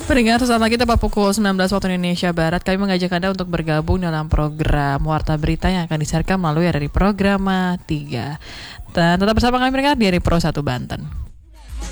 Peringatan saat lagi tepat pukul 19 waktu Indonesia Barat, kami mengajak Anda untuk bergabung dalam program Warta Berita yang akan disiarkan melalui RRI Programa 3. Dan tetap bersama kami mereka di RRI Pro 1 Banten.